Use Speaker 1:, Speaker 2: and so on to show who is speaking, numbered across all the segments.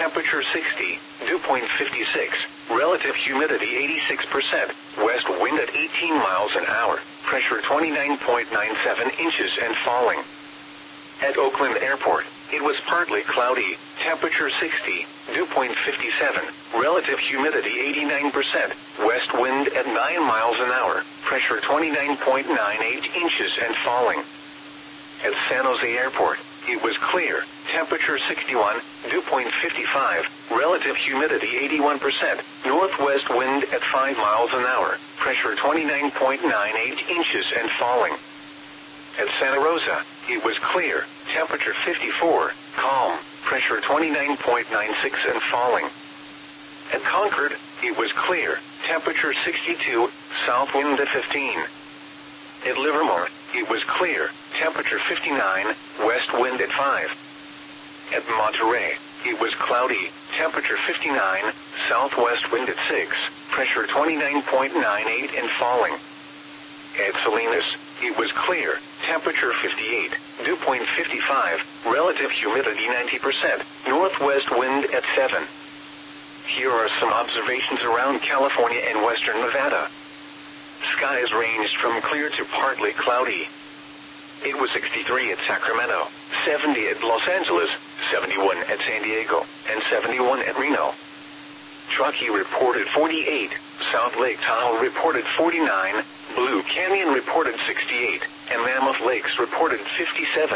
Speaker 1: temperature 60, dew point 56, relative humidity 86%, west wind at 18 miles an hour, pressure 29.97 inches and falling. At Oakland Airport, it was partly cloudy, temperature 60, dew point 57, relative humidity 89%, west wind at 9 miles an hour, pressure 29.98 inches and falling. At San Jose Airport, it was clear, temperature 61, dew point 55, relative humidity 81%, northwest wind at 5 miles an hour, pressure 29.98 inches and falling. At Santa Rosa, it was clear, temperature 54, calm, pressure 29.96 and falling. At Concord, it was clear, temperature 62, south wind at 15. At Livermore, it was clear, temperature 59, west wind at 5. At Monterey, it was cloudy, temperature 59, southwest wind at 6, pressure 29.98 and falling. At Salinas, it was clear, temperature 58, dew point 55, relative humidity 90%, northwest wind at 7. Here are some observations around California and western Nevada. Skies ranged from clear to partly cloudy. It was 63 at Sacramento, 70 at Los Angeles, 71 at San Diego, and 71 at Reno. Truckee reported 48, South Lake Tahoe reported 49, Blue Canyon reported 68, and Mammoth Lakes reported 57.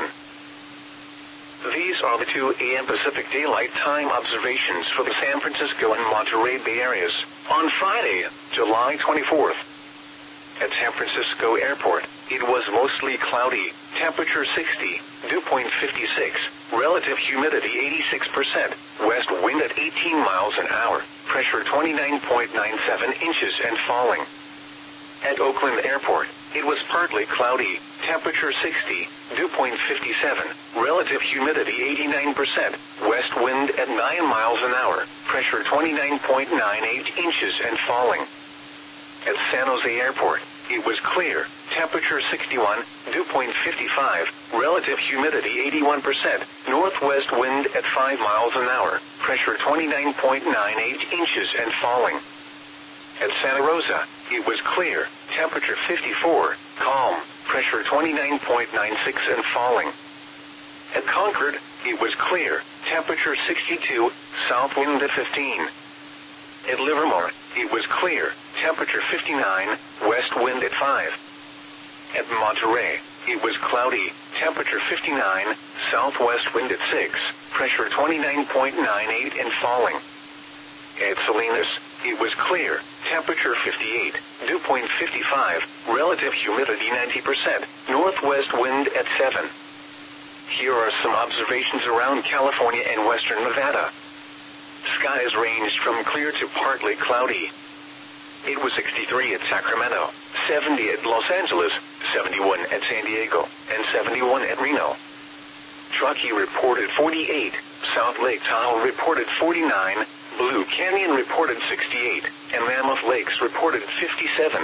Speaker 1: These are the 2 a.m. Pacific Daylight Time observations for the San Francisco and Monterey Bay areas on Friday, July 24th. At San Francisco Airport, it was mostly cloudy, temperature 60, dew point 56, relative humidity 86%, west wind at 18 miles an hour, pressure 29.97 inches and falling. At Oakland Airport, it was partly cloudy, temperature 60, dew point 57, relative humidity 89%, west wind at 9 miles an hour, pressure 29.98 inches and falling. At San Jose Airport, it was clear, temperature 61, dew point 55, relative humidity 81%, northwest wind at 5 miles an hour, pressure 29.98 inches and falling. At Santa Rosa, it was clear, temperature 54, calm, pressure 29.96 and falling. At Concord, it was clear, temperature 62, south wind at 15. At Livermore, it was clear, temperature 59, west wind at 5. At Monterey, it was cloudy, temperature 59, southwest wind at 6, pressure 29.98 and falling. At Salinas, it was clear, temperature 58, dew point 55, relative humidity 90%, northwest wind at 7. Here are some observations around California and western Nevada. Skies ranged from clear to partly cloudy. It was 63 at Sacramento, 70 at Los Angeles, 71 at San Diego, and 71 at Reno. Truckee reported 48, South Lake Tahoe reported 49, Blue Canyon reported 68, and Mammoth Lakes reported 57.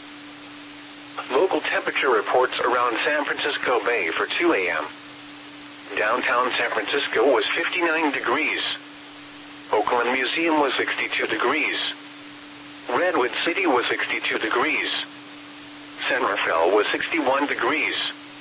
Speaker 1: Local temperature reports around San Francisco Bay for 2 a.m. Downtown San Francisco was 59 degrees. Oakland Museum was 62 degrees. Redwood City was 62 degrees. San Rafael was 61 degrees.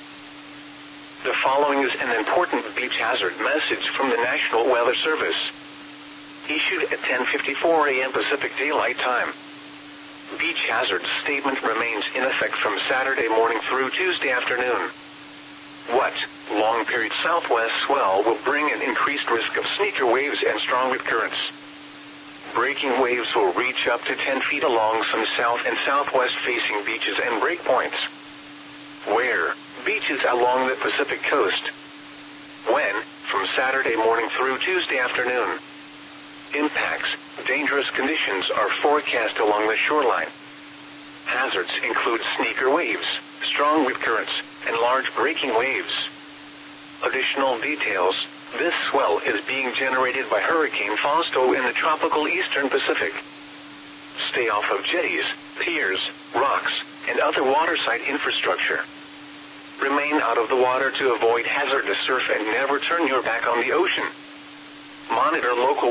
Speaker 1: The following is an important beach hazard message from the National Weather Service. Issued at 10:54 a.m. Pacific Daylight Time. Beach hazard statement remains in effect from Saturday morning through Tuesday afternoon. What? Long period southwest swell will bring an increased risk of sneaker waves and strong wind currents. Breaking waves will reach up to 10 feet along some south and southwest facing beaches and breakpoints. Where? Beaches along the Pacific coast. When? From Saturday morning through Tuesday afternoon. Impacts, dangerous conditions are forecast along the shoreline. Hazards include sneaker waves, strong wind currents, and large breaking waves. Additional details, this swell is being generated by Hurricane Fausto in the tropical eastern Pacific. Stay off of jetties, piers, rocks, and other waterside infrastructure. Remain out of the water to avoid hazardous surf and never turn your back on the ocean. Monitor local